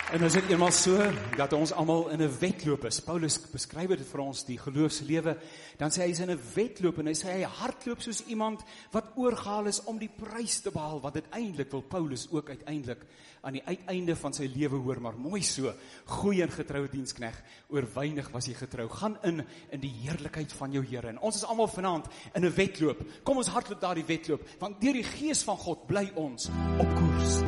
En is dit eenmaal so, dat ons almal in 'n wedloop is. Paulus beskryf dit vir ons, die geloofslewe, dan sê hy is in 'n wedloop, en hy sê hy hardloop soos iemand wat oorgehaal is om die prys te behaal, wat uiteindelik wil Paulus ook uiteindelik aan die uiteinde van sy lewe hoor, maar mooi so, goeie en getroue diensknegt, oor weinig was jy getrou, gaan in die heerlikheid van jou Here, en ons is almal vanaand in 'n wedloop, kom ons hardloop daar die wedloop, want deur die Gees van God bly ons op koers.